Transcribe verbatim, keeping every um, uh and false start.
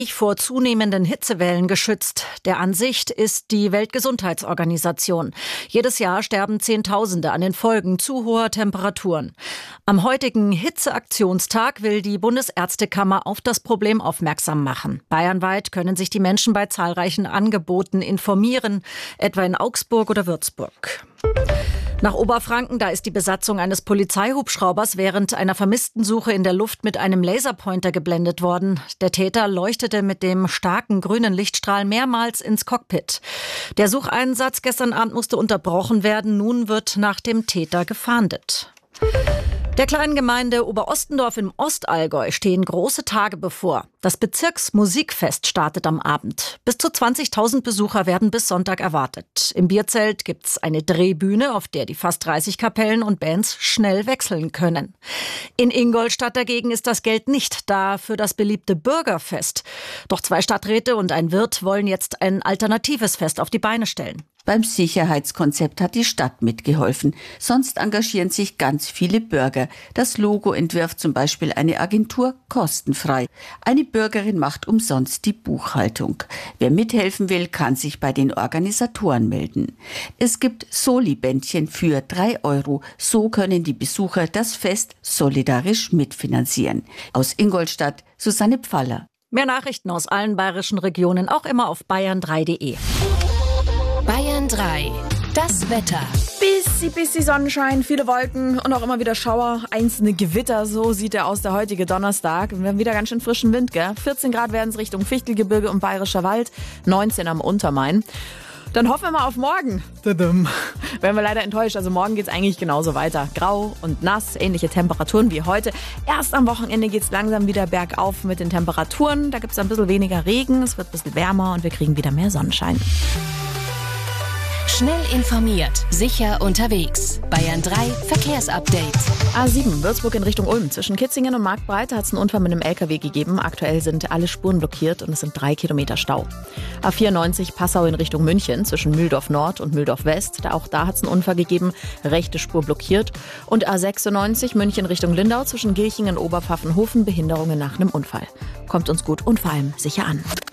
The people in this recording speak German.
vor zunehmenden Hitzewellen geschützt. Der Ansicht ist die Weltgesundheitsorganisation. Jedes Jahr sterben Zehntausende an den Folgen zu hoher Temperaturen. Am heutigen Hitzeaktionstag will die Bundesärztekammer auf das Problem aufmerksam machen. Bayernweit können sich die Menschen bei zahlreichen Angeboten informieren, etwa in Augsburg oder Würzburg. Nach Oberfranken, da ist die Besatzung eines Polizeihubschraubers während einer Vermisstensuche in der Luft mit einem Laserpointer geblendet worden. Der Täter leuchtete mit dem starken grünen Lichtstrahl mehrmals ins Cockpit. Der Sucheinsatz gestern Abend musste unterbrochen werden. Nun wird nach dem Täter gefahndet. Der kleinen Gemeinde Oberostendorf im Ostallgäu stehen große Tage bevor. Das Bezirksmusikfest startet am Abend. Bis zu zwanzigtausend Besucher werden bis Sonntag erwartet. Im Bierzelt gibt's eine Drehbühne, auf der die fast dreißig Kapellen und Bands schnell wechseln können. In Ingolstadt dagegen ist das Geld nicht da für das beliebte Bürgerfest. Doch zwei Stadträte und ein Wirt wollen jetzt ein alternatives Fest auf die Beine stellen. Beim Sicherheitskonzept hat die Stadt mitgeholfen. Sonst engagieren sich ganz viele Bürger. Das Logo entwirft zum Beispiel eine Agentur kostenfrei. Eine Bürgerin macht umsonst die Buchhaltung. Wer mithelfen will, kann sich bei den Organisatoren melden. Es gibt Soli-Bändchen für drei Euro. So können die Besucher das Fest solidarisch mitfinanzieren. Aus Ingolstadt, Susanne Pfaller. Mehr Nachrichten aus allen bayerischen Regionen auch immer auf bayern drei punkt de. Bayern drei. Das Wetter. Bissi, bissi Sonnenschein, viele Wolken und auch immer wieder Schauer, einzelne Gewitter. So sieht er aus, der heutige Donnerstag. Wir haben wieder ganz schön frischen Wind, gell? vierzehn Grad werden es Richtung Fichtelgebirge und Bayerischer Wald, neunzehn am Untermain. Dann hoffen wir mal auf morgen. Werden wir leider enttäuscht. Also morgen geht's eigentlich genauso weiter. Grau und nass, ähnliche Temperaturen wie heute. Erst am Wochenende geht's langsam wieder bergauf mit den Temperaturen. Da gibt's ein bisschen weniger Regen, es wird ein bisschen wärmer und wir kriegen wieder mehr Sonnenschein. Schnell informiert, sicher unterwegs. Bayern drei Verkehrsupdate. A sieben, Würzburg in Richtung Ulm. Zwischen Kitzingen und Marktbreite hat es einen Unfall mit einem L K W gegeben. Aktuell sind alle Spuren blockiert und es sind drei Kilometer Stau. A vierundneunzig, Passau in Richtung München. Zwischen Mühldorf Nord und Mühldorf West. Auch da hat es einen Unfall gegeben. Rechte Spur blockiert. Und A sechsundneunzig, München Richtung Lindau. Zwischen Gilchingen und Oberpfaffenhofen. Behinderungen nach einem Unfall. Kommt uns gut und vor allem sicher an.